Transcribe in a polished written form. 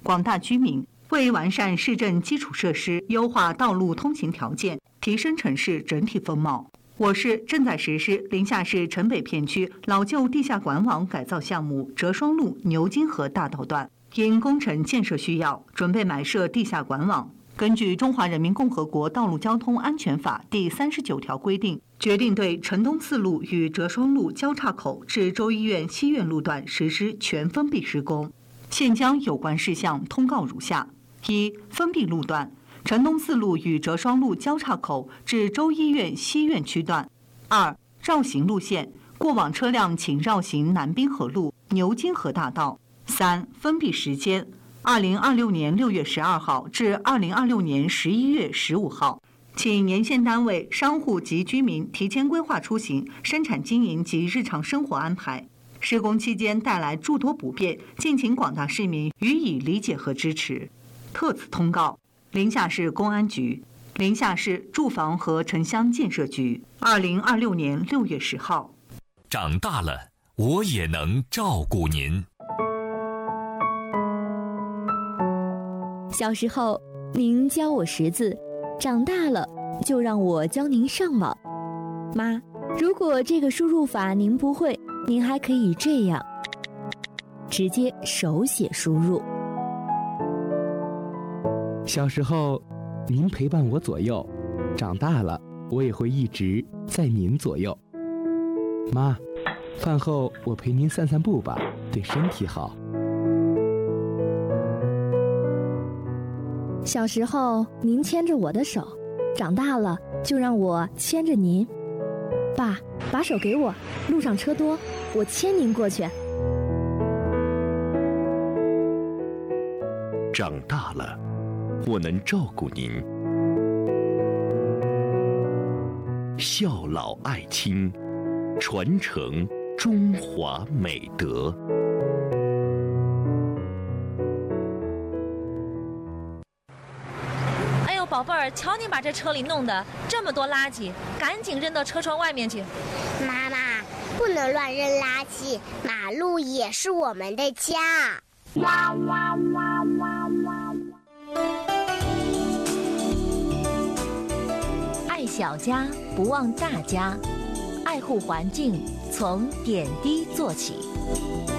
广大居民，为完善市政基础设施，优化道路通行条件，提升城市整体风貌，我市正在实施临夏市城北片区老旧地下管网改造项目折双路牛津河大道段，因工程建设需要，准备埋设地下管网。根据《中华人民共和国道路交通安全法》第39条规定，决定对城东四路与折双路交叉口至州医院西苑路段实施全封闭施工。现将有关事项通告如下：一、封闭路段，城东四路与折双路交叉口至州医院西苑区段；二、绕行路线，过往车辆请绕行南滨河路、牛津河大道；三、封闭时间，2026年6月12号至2026年11月15号，请沿线单位、商户及居民提前规划出行、生产经营及日常生活安排。施工期间带来诸多不便，敬请广大市民予以理解和支持。特此通告：临夏市公安局、临夏市住房和城乡建设局，2026年6月10号。 长大了，我也能照顾您。 小时候，您教我识字，长大了就让我教您上网。妈，如果这个输入法您不会，您还可以这样，直接手写输入。 小时候，您陪伴我左右，长大了，我也会一直在您左右。妈，饭后我陪您散散步吧，对身体好。 小时候，您牵着我的手，长大了就让我牵着您。爸，把手给我，路上车多，我牵您过去。 长大了，我能照顾您。孝老爱亲，传承中华美德。 宝贝儿，瞧你把这车里弄得这么多垃圾，赶紧扔到车窗外面去。 妈妈，不能乱扔垃圾，马路也是我们的家。 爱小家，不忘大家，爱护环境，从点滴做起。